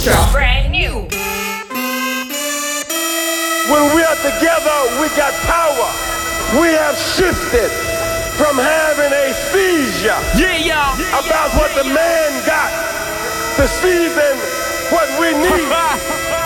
Brand new. When we are together, we got power. We have shifted from having a seizure about what the man got to seizing what we need.